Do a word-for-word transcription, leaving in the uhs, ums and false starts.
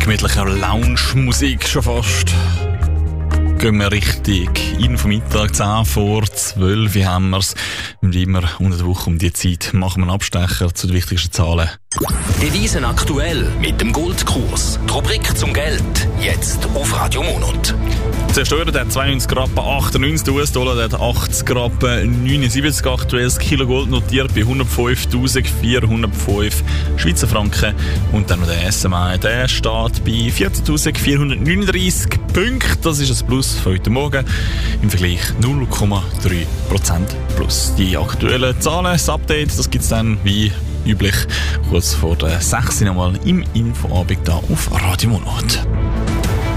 gemütlicher Lounge-Musik schon fast. Gehen wir richtig in vom Mittag, zehn vor zwölf haben wir es. Und immer unter der Woche um die Zeit machen wir einen Abstecher zu den wichtigsten Zahlen. Devisen aktuell mit dem Goldkurs. Die Rubrik zum Geld. Jetzt auf Radio Monat. Zerstört hat zweiundneunzig Rappen achtundneunzig, der U S-Dollar hat achtzig Rappen neunundsiebzig, aktuell das Kilo Gold notiert bei hundertfünftausendvierhundertfünf Schweizer Franken. Und dann noch der S M I, der steht bei vierzehntausendvierhundertneununddreißig Punkten. Das ist ein Plus von heute Morgen. Im Vergleich null Komma drei Prozent plus. Die aktuellen Zahlen, das Update, das gibt es dann wie üblich kurz vor der sechs nochmal im Infoabend da auf Radio Monat.